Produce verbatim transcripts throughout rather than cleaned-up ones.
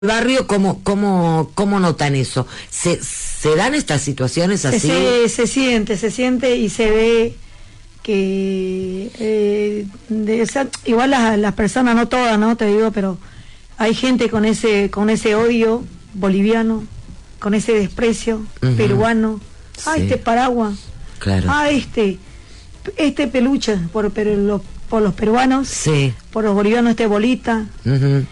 barrio, ¿cómo, cómo, cómo notan eso? ¿Se, se dan estas situaciones así? Se, se siente, se siente y se ve que eh, de esa, igual las, las personas, no todas, no te digo, pero hay gente con ese, con ese odio boliviano, con ese desprecio uh-huh. peruano. Sí. Ah, este paraguas. Claro. Ah, este, este peluche por, por, los, por los peruanos. Sí. Por los bolivianos, este bolita. Uh-huh.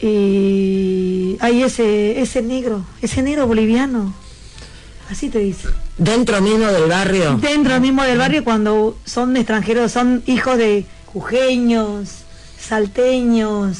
Y hay ese ese negro, ese negro boliviano, así te dice. ¿Dentro mismo del barrio? Dentro mismo del barrio, cuando son extranjeros, son hijos de jujeños, salteños,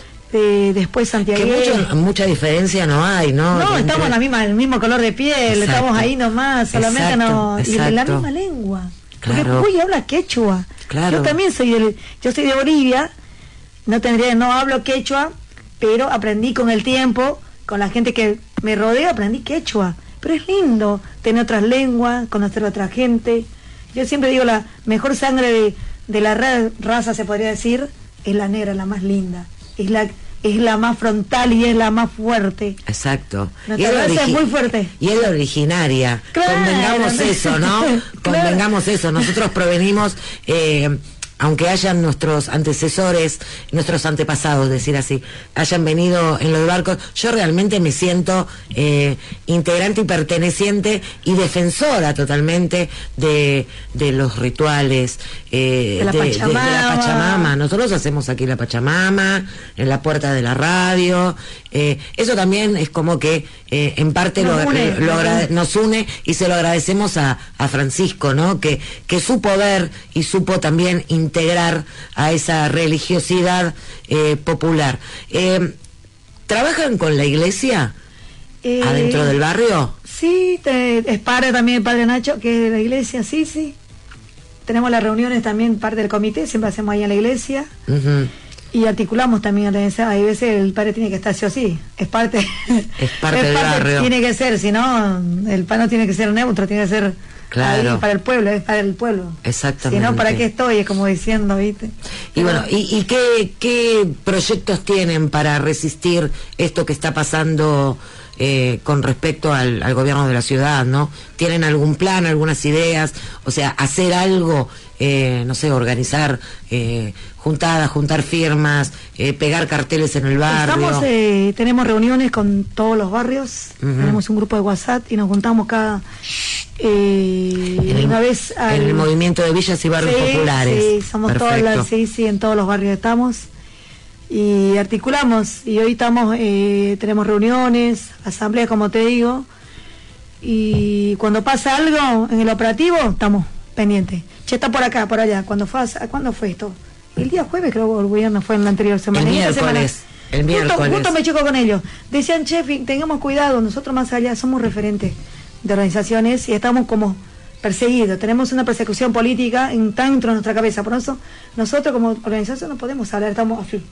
de, después santiagueños. Que mucho, mucha diferencia no hay, ¿no? No, Entre... estamos en la misma, el mismo color de piel, exacto. Estamos ahí nomás, solamente exacto, no, exacto. y la misma lengua. Claro. Porque uy, habla quechua. Claro. Yo también soy del, yo soy de Bolivia, no tendría, no hablo quechua, pero aprendí con el tiempo, con la gente que me rodea, aprendí quechua. Pero es lindo tener otras lenguas, conocer a otra gente. Yo siempre digo, la mejor sangre de, de la ra raza, se podría decir, es la negra, la más linda. Es la, es la más frontal y es la más fuerte. Exacto. Nuestra raza es muy fuerte. Y es la originaria. Claro, Convengamos no. eso, ¿no? Convengamos claro. eso. Nosotros provenimos... Eh, aunque hayan nuestros antecesores, nuestros antepasados, decir así, hayan venido en los barcos, yo realmente me siento eh, integrante y perteneciente y defensora totalmente de, de los rituales, eh, de, la de, de, de la Pachamama. Nosotros hacemos aquí la Pachamama, en la puerta de la radio, eh, eso también es como que eh, en parte nos, lo, une, lo, lo nos une y se lo agradecemos a, a Francisco, ¿no? Que, que supo ver y supo también integrar a esa religiosidad eh, popular. Eh, ¿Trabajan con la iglesia eh, adentro del barrio? Sí, te, es padre también el padre Nacho, que es de la iglesia, sí, sí. Tenemos las reuniones también, parte del comité, siempre hacemos ahí en la iglesia. Uh-huh. Y articulamos también, hay veces el padre tiene que estar sí o sí, es parte, es parte es del parte, barrio. Tiene que ser, si no, el padre no tiene que ser neutro, tiene que ser claro. ahí para el pueblo, es para el pueblo. Exactamente. Si no, ¿para qué estoy? Es como diciendo, ¿viste? Y Pero, bueno, ¿y, y qué, qué proyectos tienen para resistir esto que está pasando eh, con respecto al, al gobierno de la ciudad, ¿no? ¿Tienen algún plan, algunas ideas? O sea, hacer algo, eh, no sé, organizar eh, juntadas, juntar firmas, eh, pegar carteles en el barrio. Estamos, eh, tenemos reuniones con todos los barrios, uh-huh. tenemos un grupo de WhatsApp y nos juntamos cada eh, en el, una vez al, en el movimiento de villas y barrios sí, populares. Sí, somos todas las, sí, sí, en todos los barrios estamos y articulamos y hoy estamos, eh, tenemos reuniones, asambleas, como te digo, y cuando pasa algo en el operativo estamos pendientes. Che, está por acá, por allá. ¿Cuándo fue, ¿cuándo fue esto? El día jueves creo que el gobierno fue en la anterior semana. El miércoles. Semana, el miércoles. Justo, justo me choco con ellos. Decían, chef, tengamos cuidado, nosotros más allá somos referentes de organizaciones y estamos como perseguidos. Tenemos una persecución política en tanto en nuestra cabeza. Por eso nosotros como organización no podemos hablar, estamos así.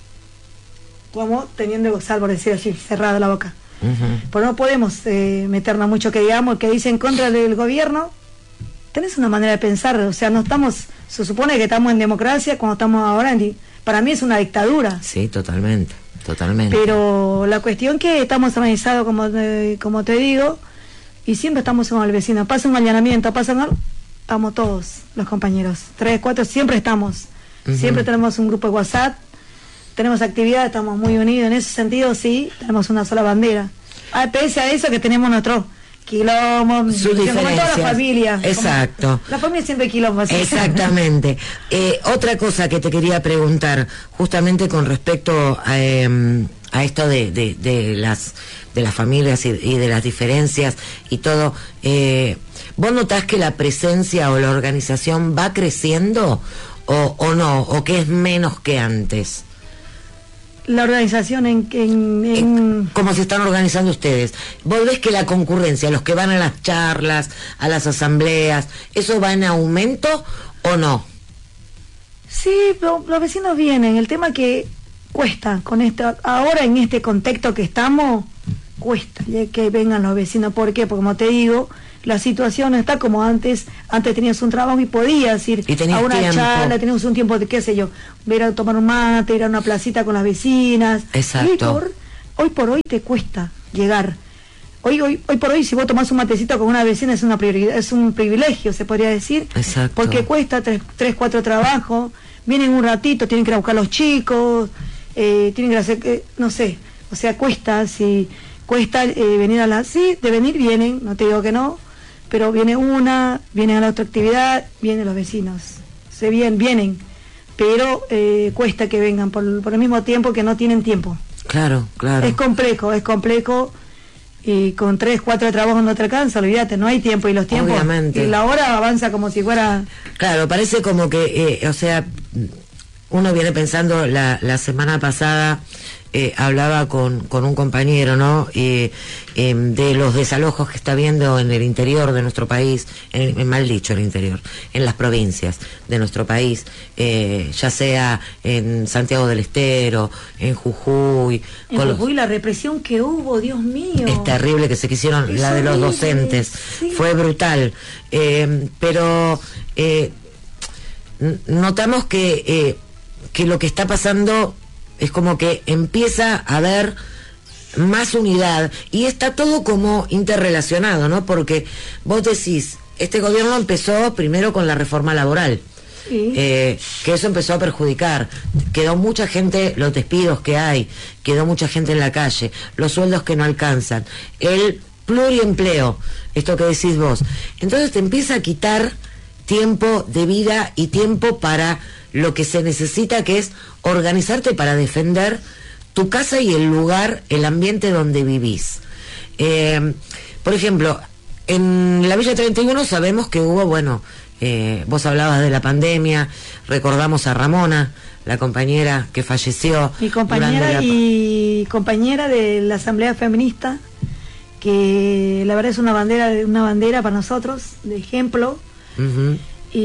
Estamos teniendo, salvo decir así, cerrada la boca. Uh-huh. Pero no podemos eh, meternos mucho que digamos, que dice en contra del gobierno. Tenés una manera de pensar, o sea, no estamos, se supone que estamos en democracia cuando estamos ahora en, para mí es una dictadura. Sí, totalmente, totalmente. Pero la cuestión que estamos organizados, como, eh, como te digo, y siempre estamos con el vecino, pasa un allanamiento, pasa algo, estamos todos los compañeros, tres, cuatro, siempre estamos, uh-huh. siempre tenemos un grupo de WhatsApp, tenemos actividad, estamos muy unidos, en ese sentido sí, tenemos una sola bandera. A pese a eso que tenemos nuestro quilombo, como toda la familia. Exacto. La familia siempre quilombo. ¿Sí? Exactamente. eh, otra cosa que te quería preguntar, justamente con respecto a, eh, a esto de, de, de las de las familias y, y de las diferencias y todo, eh, ¿vos notás que la presencia o la organización va creciendo o, o no, o que es menos que antes? La organización en, en, en... ¿Cómo se están organizando ustedes? ¿Vos ves que la concurrencia, los que van a las charlas, a las asambleas, eso va en aumento o no? Sí, lo, los vecinos vienen, el tema que cuesta, con esto, ahora en este contexto que estamos, cuesta que vengan los vecinos. ¿Por qué? Porque como te digo, la situación no está como antes. Antes tenías un trabajo y podías ir y a una tiempo. charla, teníamos un tiempo de, qué sé yo, ir a tomar un mate, ir a una placita con las vecinas. Exacto. Y por, hoy por hoy te cuesta llegar. Hoy, hoy, hoy por hoy, si vos tomás un matecito con una vecina, es una prioridad, es un privilegio, se podría decir. Exacto. Porque cuesta tres, tres cuatro trabajos, vienen un ratito, tienen que ir a buscar a los chicos, eh, tienen que hacer, eh, no sé, o sea, cuesta, si cuesta eh, venir a la... Sí, de venir vienen, no te digo que no, pero viene una, vienen a la otra actividad, vienen los vecinos, se vienen, vienen, pero eh, cuesta que vengan por, por el mismo tiempo que no tienen tiempo. Claro, claro. Es complejo, es complejo. Y con tres, cuatro trabajos no te alcanza, olvídate, no hay tiempo, y los tiempos, obviamente, y la hora avanza como si fuera... Claro, parece como que, eh, o sea, uno viene pensando, la, la semana pasada eh, hablaba con, con un compañero, ¿no? Eh, eh, de los desalojos que está habiendo en el interior de nuestro país, en, en mal dicho el interior, en las provincias de nuestro país, eh, ya sea en Santiago del Estero, en Jujuy. En con Jujuy los... la represión que hubo, Dios mío. Es terrible que se quisieron, es la de los horrible. docentes, sí. Fue brutal. Eh, pero eh, notamos que, eh, que lo que está pasando es como que empieza a haber más unidad y está todo como interrelacionado, ¿no? Porque vos decís, este gobierno empezó primero con la reforma laboral, sí. eh, que eso empezó a perjudicar, quedó mucha gente, los despidos que hay, quedó mucha gente en la calle, los sueldos que no alcanzan, el pluriempleo, esto que decís vos, entonces te empieza a quitar tiempo de vida y tiempo para lo que se necesita, que es organizarte para defender tu casa y el lugar, el ambiente donde vivís. Eh, por ejemplo, en la Villa treinta y uno sabemos que hubo, bueno, eh, vos hablabas de la pandemia, recordamos a Ramona, la compañera que falleció. Mi compañera la... y compañera de la Asamblea Feminista, que la verdad es una bandera, una bandera para nosotros, de ejemplo. Uh-huh.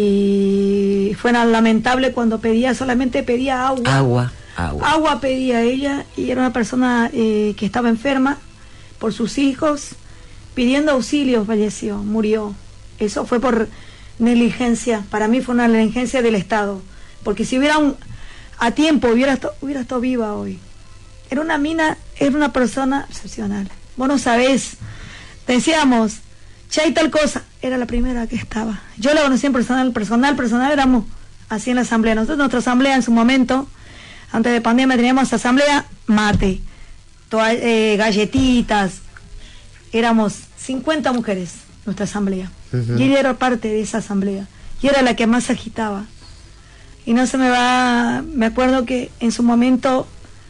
Y fue lamentable cuando pedía, solamente pedía agua. Agua, agua. Agua pedía ella, y era una persona eh, que estaba enferma por sus hijos, pidiendo auxilio, falleció, murió. Eso fue por negligencia, para mí fue una negligencia del Estado, porque si hubiera un, a tiempo hubiera estado, hubiera estado viva hoy. Era una mina, era una persona excepcional. Vos no sabés, decíamos, ya hay tal cosa, era la primera que estaba. Yo la conocí en personal, personal, personal, éramos así en la asamblea. Nosotros, nuestra asamblea en su momento, antes de pandemia, teníamos asamblea, mate, toa, eh, galletitas, éramos cincuenta mujeres, nuestra asamblea. Uh-huh. Y ella era parte de esa asamblea, y era la que más agitaba. Y no se me va, me acuerdo que en su momento,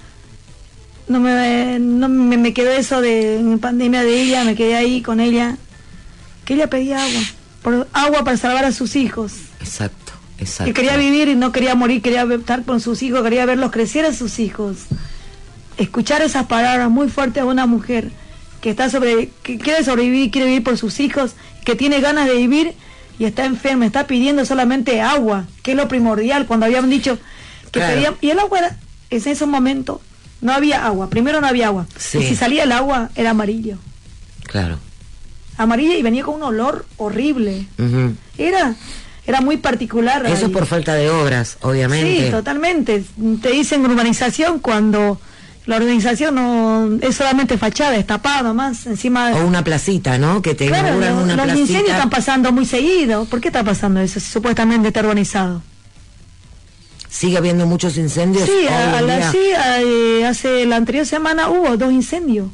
no me, no me, me quedó eso de en pandemia de ella, me quedé ahí con ella, que ella pedía agua, por, agua para salvar a sus hijos. Exacto, exacto. Que quería vivir y no quería morir, quería estar con sus hijos, quería verlos crecer a sus hijos. Escuchar esas palabras muy fuertes de una mujer que está sobre, que quiere sobrevivir, quiere vivir por sus hijos, que tiene ganas de vivir y está enferma, está pidiendo solamente agua, que es lo primordial, cuando habían dicho que claro. pedían, y el agua era, en ese momento no había agua, primero no había agua, sí. Y si salía el agua era amarillo. Claro. Amarilla, y venía con un olor horrible. Uh-huh. Era era muy particular. Eso ahí. Por falta de obras, obviamente. Sí, totalmente. Te dicen urbanización cuando la urbanización no es solamente fachada, es tapada nomás, encima... O una placita, ¿no? Que te claro, inauguran lo, una los placita. Los incendios están pasando muy seguido. ¿Por qué está pasando eso si supuestamente está urbanizado? ¿Sigue habiendo muchos incendios? Sí, a, a la, sí a, hace la anterior semana hubo dos incendios.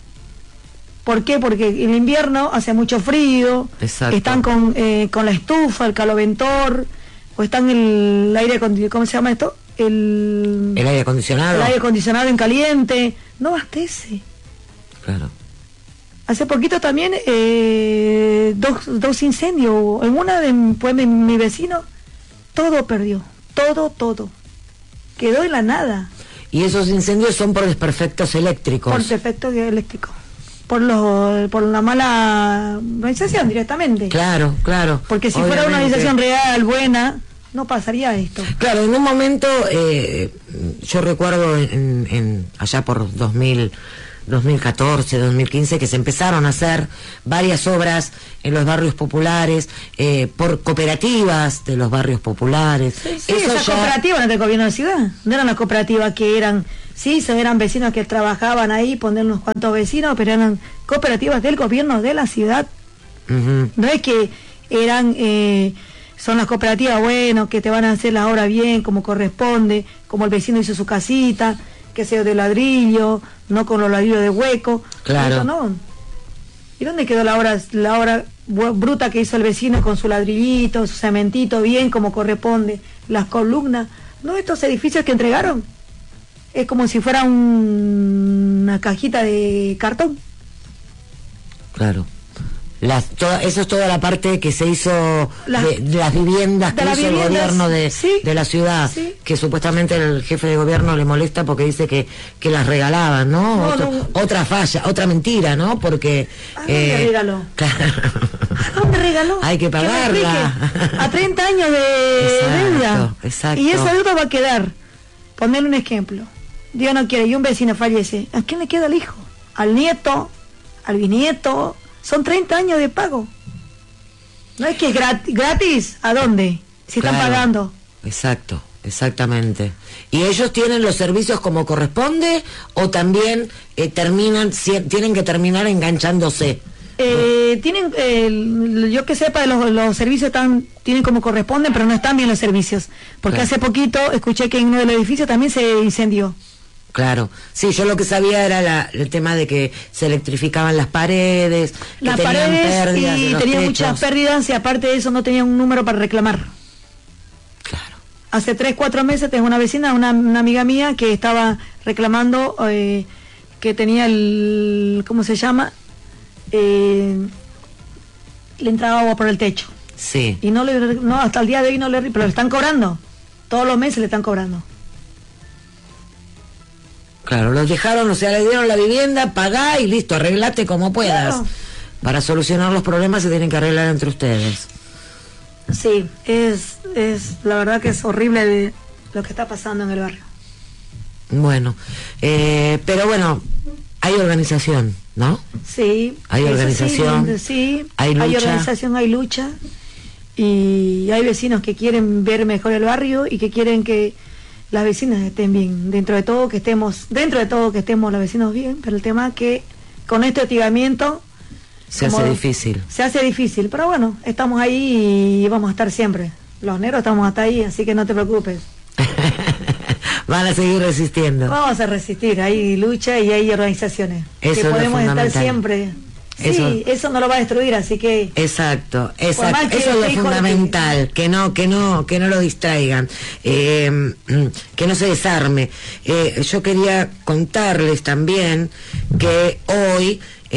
¿Por qué? Porque en invierno hace mucho frío. Exacto. Están con, eh, con la estufa, el caloventor, o están el, el aire acondicionado, ¿cómo se llama esto? El, el aire acondicionado. El aire acondicionado en caliente. No abastece. Claro. Hace poquito también eh, dos, dos incendios. En una de pues, mi, mi vecino, todo perdió. Todo, todo. Quedó en la nada. ¿Y esos incendios son por desperfectos eléctricos? Por defectos eléctricos. Por los por la mala organización directamente. Claro, claro. Porque si obviamente fuera una organización real, buena, no pasaría esto. Claro, en un momento, eh, yo recuerdo en, en allá por dos mil dos mil catorce, dos mil quince, que se empezaron a hacer varias obras en los barrios populares, eh, por cooperativas de los barrios populares. Sí, sí, Eso esas ya... cooperativas no del gobierno de la ciudad, no eran las cooperativas que eran, sí, son, eran vecinos que trabajaban ahí, poner unos cuantos vecinos, pero eran cooperativas del gobierno de la ciudad. Uh-huh. No es que eran... Eh, son las cooperativas, bueno, que te van a hacer la obra bien, como corresponde, como el vecino hizo su casita, que sea de ladrillo, no con los ladrillos de hueco. Claro. Eso no. ¿Y dónde quedó la obra, la obra bruta que hizo el vecino con su ladrillito, su cementito, bien como corresponde, las columnas? No, estos edificios que entregaron es como si fuera un, una cajita de cartón. Claro. Las, toda, eso es toda la parte que se hizo las, de, de las viviendas que de hizo las el gobierno de, sí, de la ciudad, sí. Que supuestamente el jefe de gobierno le molesta porque dice que, que las regalaban, ¿no? No, Otro, no. Otra falla, otra mentira, ¿no? Porque... ¿A dónde eh, regaló? Claro. ¿A dónde regaló? Hay que pagarla. Que a treinta años de exacto, deuda. Exacto. Y esa deuda va a quedar. Ponerle un ejemplo. Dios no quiere y un vecino fallece. ¿A quién le queda el hijo? Al nieto, al bisnieto. Son treinta años de pago. No es que es gratis, gratis, ¿a dónde? Si están Claro, pagando. Exacto, exactamente. ¿Y ellos tienen los servicios como corresponde o también eh, terminan, si, tienen que terminar enganchándose? Eh, tienen, eh, yo que sepa, los, los servicios están, tienen como corresponden, pero no están bien los servicios. Porque Claro. hace poquito escuché que en uno de los edificios también se incendió. Claro, sí, yo lo que sabía era la, el tema de que se electrificaban las paredes, que Las tenían paredes pérdidas de y los tenían techos. muchas pérdidas y aparte de eso no tenían un número para reclamar. Claro. Hace tres, cuatro meses tengo una vecina, una, una amiga mía que estaba reclamando eh, que tenía el, ¿cómo se llama? Eh, le entraba agua por el techo. Sí. Y no le, no, hasta el día de hoy no le, pero le están cobrando. Todos los meses le están cobrando. Claro, los dejaron, o sea, le dieron la vivienda, pagá y listo, arreglate como puedas. Claro. Para solucionar los problemas se tienen que arreglar entre ustedes. Sí, es, es la verdad que es horrible de lo que está pasando en el barrio. Bueno, eh, pero bueno, hay organización, ¿no? Sí. Hay eso organización, Sí, sí hay lucha. Hay organización, hay lucha. Y hay vecinos que quieren ver mejor el barrio y que quieren que las vecinas estén bien, dentro de todo que estemos, dentro de todo que estemos los vecinos bien, pero el tema es que con este hostigamiento se hace difícil. Se hace difícil, pero bueno, estamos ahí y vamos a estar siempre. Los negros estamos hasta ahí, así que no te preocupes. Van a seguir resistiendo. Vamos a resistir, hay lucha y hay organizaciones. Eso que es lo podemos estar fundamental. siempre. Sí, Eso, eso no lo va a destruir, así que... Exacto, exacto. que Eso es lo hijo fundamental, que no, que no, que no lo distraigan, eh, que no se desarme. Eh, yo quería contarles también que hoy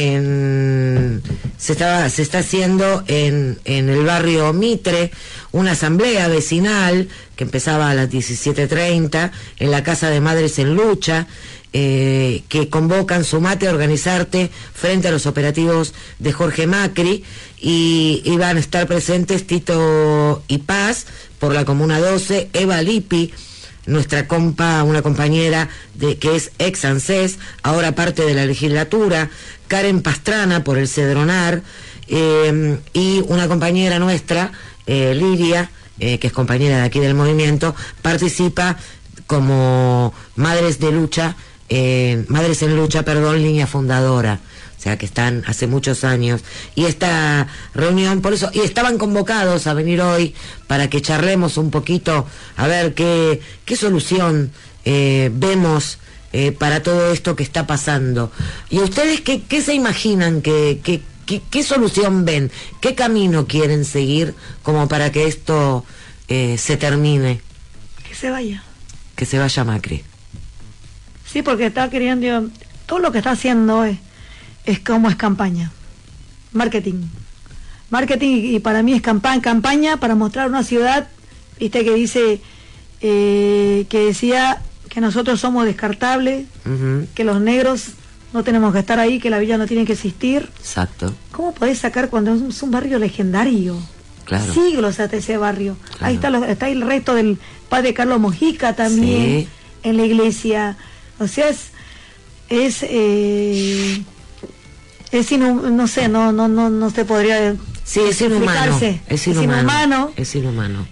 en, se estaba, se está haciendo en, en el barrio Mitre una asamblea vecinal que empezaba a las diecisiete treinta en la Casa de Madres en Lucha. Eh, que convocan Sumate a organizarte frente a los operativos de Jorge Macri y, y van a estar presentes Tito y Paz por la Comuna doce, Eva Lippi, nuestra compa, una compañera de que es ex ANSES, ahora parte de la legislatura, Karen Pastrana por el Cedronar, eh, y una compañera nuestra, eh, Lidia, eh, que es compañera de aquí del movimiento, participa como Madres de Lucha, Eh, Madres en Lucha, perdón, línea fundadora, o sea que están hace muchos años, y esta reunión, por eso, y estaban convocados a venir hoy para que charlemos un poquito, a ver qué, qué solución eh, vemos eh, para todo esto que está pasando. ¿Y ustedes qué, qué se imaginan, que, que, que, qué solución ven, qué camino quieren seguir como para que esto eh, se termine? Que se vaya. Que se vaya Macri. Sí, porque está queriendo, todo lo que está haciendo es, es como es campaña, marketing, marketing y, y para mí es campaña, campaña para mostrar una ciudad, viste que dice, eh, que decía que nosotros somos descartables, uh-huh. que los negros no tenemos que estar ahí, que la villa no tiene que existir. Exacto. ¿Cómo podés sacar cuando es un, es un barrio legendario? Claro. Siglos hasta ese barrio. Claro. Ahí está, los, está el resto del padre Carlos Mojica también, sí. En la iglesia. O sea, es, es eh, es inhum no sé, no no no no se podría sí, es inhumano, es inhumano, es inhumano, es inhumano.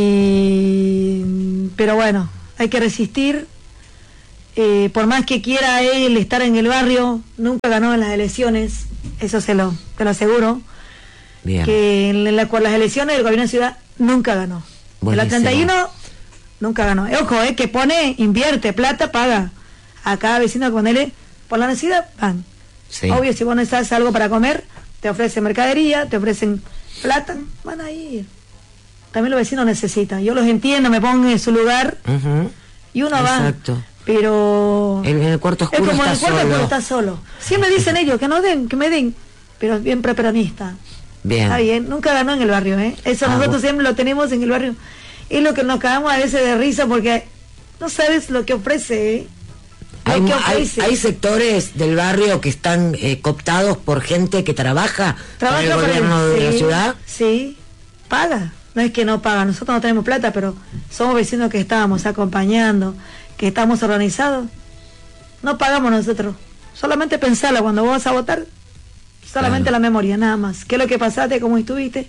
Y pero bueno, hay que resistir. Eh, por más que quiera él estar en el barrio, nunca ganó en las elecciones, eso se lo te lo aseguro. Bien. Que en la, con las elecciones del gobierno de ciudad nunca ganó. En la treinta y uno nunca ganó. Eh, ojo, eh, que pone, invierte, plata, paga. A cada vecino con él, por la necesidad, van. Sí. Obvio, si vos necesitas algo para comer, te ofrecen mercadería, te ofrecen plata, van a ir. También los vecinos necesitan. Yo los entiendo, me pongo en su lugar, uh-huh. y uno Exacto. va. Pero el, en el cuarto oscuro es como está en el cuarto solo. oscuro está solo. Siempre dicen ellos que no den, que me den, pero es bien preperonista. Bien. Está bien, nunca ganó en el barrio, ¿eh? Eso ah, nosotros vos. siempre lo tenemos en el barrio. Es lo que nos cagamos a veces de risa porque no sabes lo que ofrece, ¿eh? Hay, que ofrece. Hay, hay sectores del barrio que están eh, cooptados por gente que trabaja, trabaja para el gobierno por el, de sí, la ciudad. Sí, paga. No es que no paga, nosotros no tenemos plata, pero somos vecinos que estábamos acompañando, que estamos organizados. No pagamos nosotros. Solamente pensarlo cuando vos vas a votar. Solamente claro. la memoria, nada más. ¿Qué es lo que pasaste? ¿Cómo estuviste?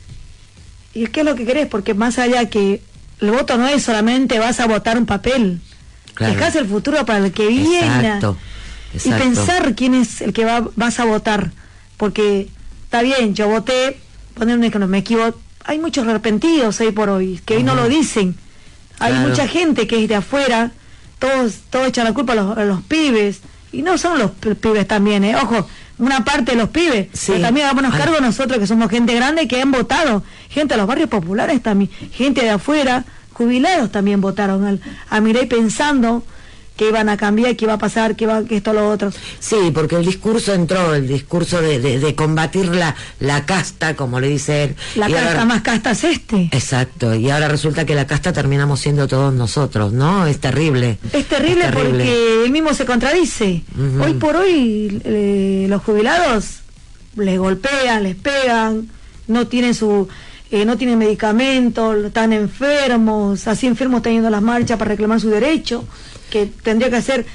¿Y qué es lo que querés? Porque más allá que el voto no es solamente vas a votar un papel. Claro. Dejás el futuro para el que viene. Exacto. Exacto. Y pensar quién es el que va, vas a votar. Porque está bien, yo voté, ponerme que no me equivoco. Hay muchos arrepentidos hoy por hoy, que hoy uh-huh. no lo dicen. Hay claro. mucha gente que es de afuera, todos, todos echan la culpa a los, a los pibes. Y no son los pibes también, ¿eh? Ojo, una parte de los pibes, sí. pero también hagámonos cargo nosotros que somos gente grande que han votado, gente de los barrios populares también, gente de afuera, jubilados también votaron al, a Milei pensando que iban a cambiar, que iba a pasar, que iba que esto lo otro. Sí, porque el discurso entró, el discurso de, de, de combatir la, la casta, como le dice él. La casta ahora, más casta es este. Exacto, y ahora resulta que la casta terminamos siendo todos nosotros, ¿no? Es terrible. Es terrible, es terrible. Porque él mismo se contradice. Uh-huh. Hoy por hoy eh, los jubilados les golpean, les pegan, no tienen su... Eh, no tienen medicamentos, están enfermos, así enfermos están yendo a las marchas para reclamar su derecho, que tendría que ser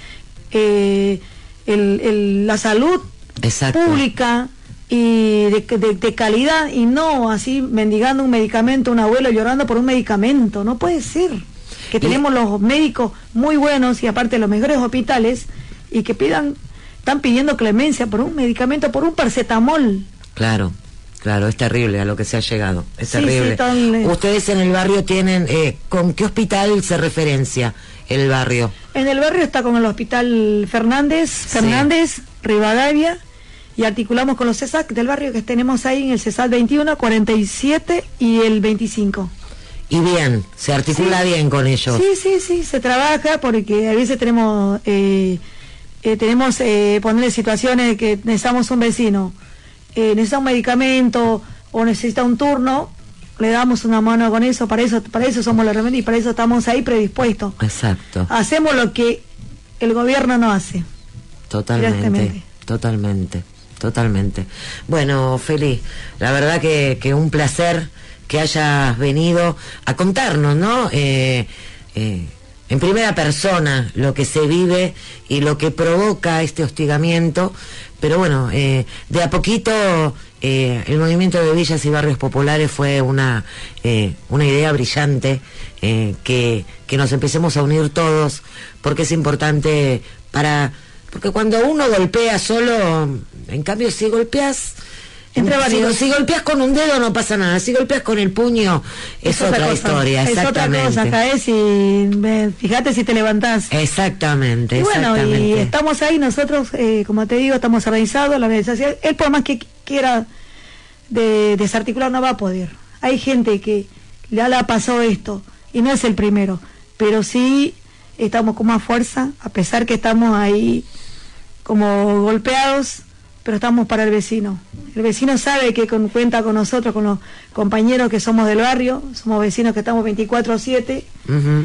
eh, el, el, la salud Exacto. pública y de, de, de calidad, y no así mendigando un medicamento, un abuelo llorando por un medicamento. No puede ser que y... tenemos los médicos muy buenos y aparte los mejores hospitales y que pidan, están pidiendo clemencia por un medicamento, por un paracetamol. Claro. Claro, es terrible a lo que se ha llegado, es sí, terrible. Sí, tan... Ustedes en el barrio tienen, eh, ¿con qué hospital se referencia el barrio? En el barrio está con el hospital Fernández, Fernández, sí. Rivadavia, y articulamos con los CESAC del barrio que tenemos ahí en el CESAC veintiuno, cuarenta y siete y el veinticinco. Y bien, se articula sí. bien con ellos. Sí, sí, sí, se trabaja porque a veces tenemos, eh, eh, tenemos eh, ponerle situaciones que necesitamos un vecino. Eh, necesita un medicamento o necesita un turno, le damos una mano con eso, para eso para eso somos la herramienta y para eso estamos ahí predispuestos. Exacto. Hacemos lo que el gobierno no hace. Totalmente, totalmente, totalmente. Bueno, Feli, la verdad que, que un placer que hayas venido a contarnos, ¿no? Eh, eh, en primera persona lo que se vive y lo que provoca este hostigamiento. Pero bueno, eh, de a poquito eh, el movimiento de villas y barrios populares fue una eh, una idea brillante, eh, que, que nos empecemos a unir todos, porque es importante para... Porque cuando uno golpea solo, en cambio si golpeas... Entre si, si golpeas con un dedo no pasa nada, si golpeas con el puño es, es otra, otra historia, es exactamente. otra cosa, caes y me, fíjate si te levantás. Exactamente, y bueno, exactamente. Y estamos ahí nosotros, eh, como te digo, estamos organizados, la organización, él por más que quiera de, desarticular no va a poder. Hay gente que ya la pasó esto y no es el primero, pero sí estamos con más fuerza, a pesar que estamos ahí como golpeados, pero estamos para el vecino. El vecino sabe que con, cuenta con nosotros, con los compañeros que somos del barrio, somos vecinos que estamos veinticuatro siete, uh-huh.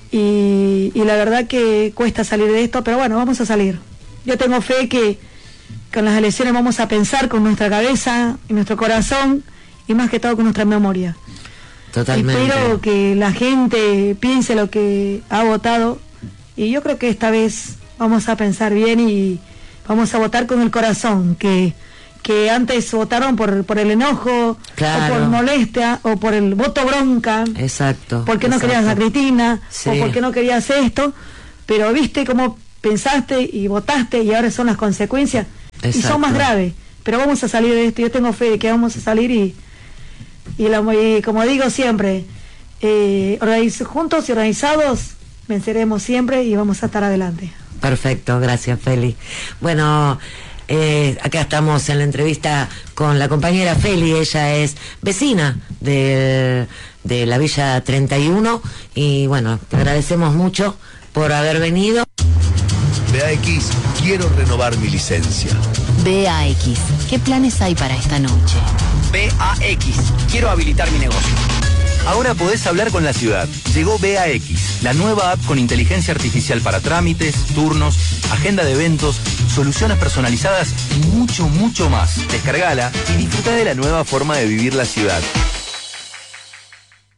y, y la verdad que cuesta salir de esto, pero bueno, vamos a salir. Yo tengo fe que con las elecciones vamos a pensar con nuestra cabeza y nuestro corazón, y más que todo con nuestra memoria. Totalmente. Espero que la gente piense lo que ha votado, y yo creo que esta vez vamos a pensar bien y vamos a votar con el corazón, que que antes votaron por por el enojo, claro, o por molestia, o por el voto bronca. Exacto. Porque no exacto. querías a Cristina, Sí. o porque no querías esto, pero viste cómo pensaste y votaste y ahora son las consecuencias. Exacto. Y son más graves. Pero vamos a salir de esto, yo tengo fe de que vamos a salir y, y, la, y como digo siempre, eh, organiz, juntos y organizados venceremos siempre y vamos a estar adelante. Perfecto, gracias Feli. Bueno, eh, acá estamos en la entrevista con la compañera Feli, ella es vecina de, de la Villa treinta y uno y bueno, te agradecemos mucho por haber venido. B A X, quiero renovar mi licencia. B A X, ¿qué planes hay para esta noche? B A X, quiero habilitar mi negocio. Ahora podés hablar con la ciudad. Llegó B A X, la nueva app con inteligencia artificial para trámites, turnos, agenda de eventos, soluciones personalizadas y mucho, mucho más. Descargala y disfruta de la nueva forma de vivir la ciudad.